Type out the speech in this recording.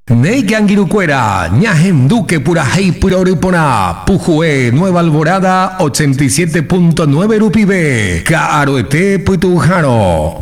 Neigangirucuera, Ñajem Duque Purajei Puroripona, Pujue Nueva Alborada 87.9 Rupibe, Caroete Puitujano.